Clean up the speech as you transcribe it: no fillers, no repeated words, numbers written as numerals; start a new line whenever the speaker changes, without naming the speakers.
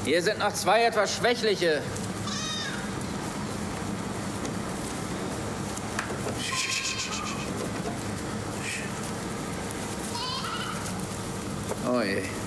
Hier sind noch 2 etwas schwächliche. Oh je.